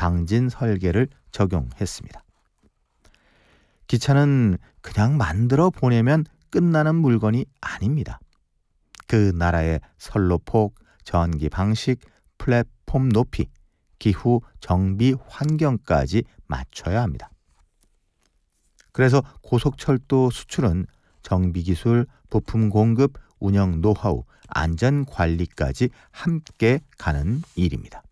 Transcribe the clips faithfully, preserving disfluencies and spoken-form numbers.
방진 설계를 적용했습니다. 기차는 그냥 만들어 보내면 끝나는 물건이 아닙니다. 그 나라의 선로폭, 전기 방식, 플랫폼 높이, 기후 정비 환경까지 맞춰야 합니다. 그래서 고속철도 수출은 정비기술, 부품 공급, 운영 노하우, 안전관리까지 함께 가는 일입니다.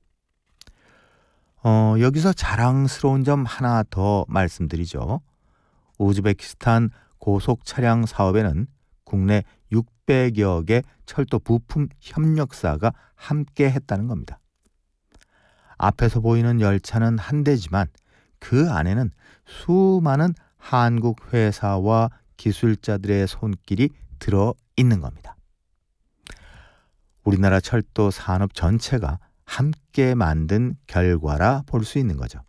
어, 여기서 자랑스러운 점 하나 더 말씀드리죠. 우즈베키스탄 고속차량 사업에는 국내 육백여 개 철도 부품 협력사가 함께 했다는 겁니다. 앞에서 보이는 열차는 한 대지만 그 안에는 수많은 한국 회사와 기술자들의 손길이 들어 있는 겁니다. 우리나라 철도 산업 전체가 함께 만든 결과라 볼 수 있는 거죠.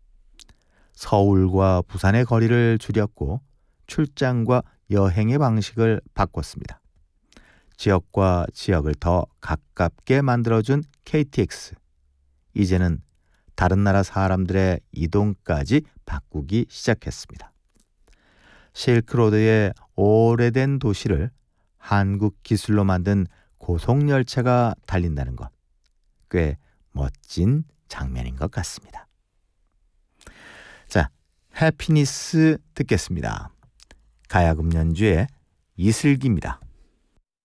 서울과 부산의 거리를 줄였고 출장과 여행의 방식을 바꿨습니다. 지역과 지역을 더 가깝게 만들어준 케이티엑스. 이제는 다른 나라 사람들의 이동까지 바꾸기 시작했습니다. 실크로드의 오래된 도시를 한국 기술로 만든 고속열차가 달린다는 것, 꽤 멋진 장면인 것 같습니다. 자, 해피니스 듣겠습니다. 가야금 연주의 이슬기입니다.